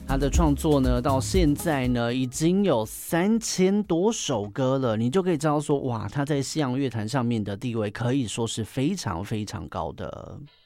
他的创作呢，到现在呢已经有3000多首歌了，你就可以知道说，哇，他在西洋乐坛上面的地位可以说是非常非常高的。